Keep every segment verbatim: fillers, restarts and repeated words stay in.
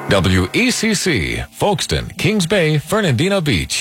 W E C C, Folkestone, Kings Bay, Fernandina Beach.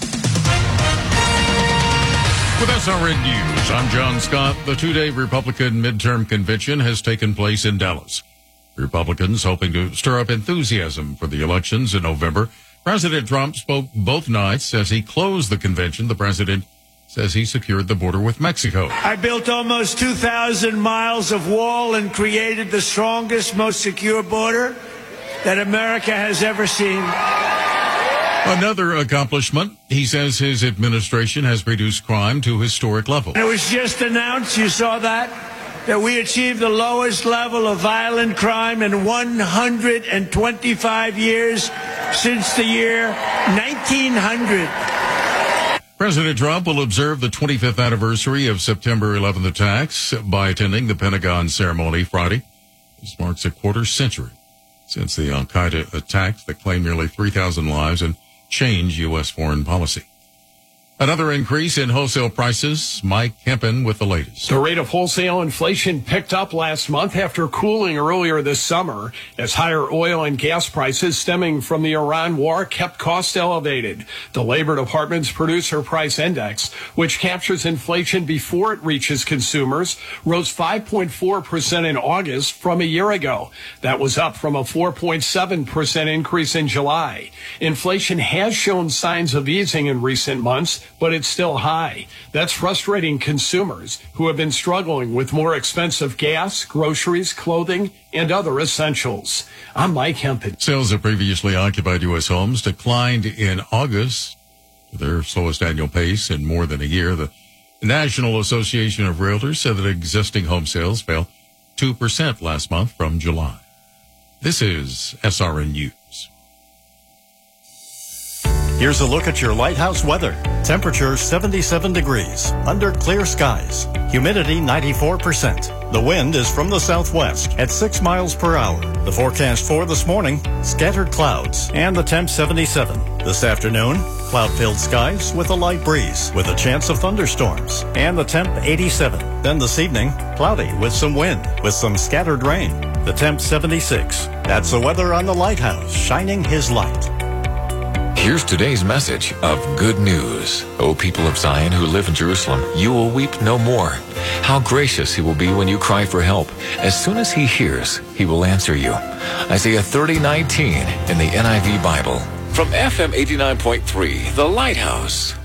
With S R N News, I'm John Scott. The two-day Republican midterm convention has taken place in Dallas. Republicans hoping to stir up enthusiasm for the elections in November. President Trump spoke both nights as he closed the convention. The president says he secured the border with Mexico. I built almost two thousand miles of wall and created the strongest, most secure border that America has ever seen. Another accomplishment, he says his administration has reduced crime to historic levels. It was just announced, you saw that, that we achieved the lowest level of violent crime in one hundred twenty-five years since the year nineteen hundred. President Trump will observe the twenty-fifth anniversary of September eleventh attacks by attending the Pentagon ceremony Friday. This marks a quarter century since the Al-Qaeda attacks that claimed nearly three thousand lives and changed U S foreign policy. Another increase in wholesale prices. Mike Kempen with the latest. The rate of wholesale inflation picked up last month after cooling earlier this summer as higher oil and gas prices stemming from the Iran war kept costs elevated. The Labor Department's Producer Price Index, which captures inflation before it reaches consumers, rose five point four percent in August from a year ago. That was up from a four point seven percent increase in July. Inflation has shown signs of easing in recent months, but it's still high. That's frustrating consumers who have been struggling with more expensive gas, groceries, clothing, and other essentials. I'm Mike Hempen. Sales of previously occupied U S homes declined in August to their slowest annual pace in more than a year. The National Association of Realtors said that existing home sales fell two percent last month from July. This is S R N News. Here's a look at your lighthouse weather. Temperature seventy-seven degrees, under clear skies. Humidity ninety-four percent. The wind is from the southwest at six miles per hour. The forecast for this morning, scattered clouds and the temp seventy-seven. This afternoon, cloud-filled skies with a light breeze with a chance of thunderstorms and the temp eighty-seven. Then this evening, cloudy with some wind with some scattered rain. The temp seventy-six. That's the weather on the lighthouse, shining his light. Here's today's message of good news. O people of Zion who live in Jerusalem, you will weep no more. How gracious he will be when you cry for help. As soon as he hears, he will answer you. Isaiah thirty nineteen in the N I V Bible. From F M eighty-nine point three, The Lighthouse.